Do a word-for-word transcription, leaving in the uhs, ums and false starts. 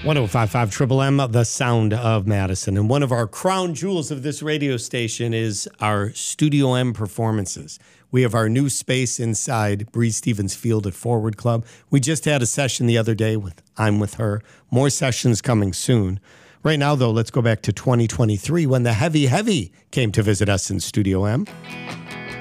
one oh five point five Triple M, the sound of Madison. And one of our crown jewels of this radio station is our Studio M performances. We have our new space inside Breeze Stevens Field at Forward Club. We just had a session the other day with I'm With Her. More sessions coming soon. Right now, though, let's go back to twenty twenty-three when the Heavy Heavy came to visit us in Studio M.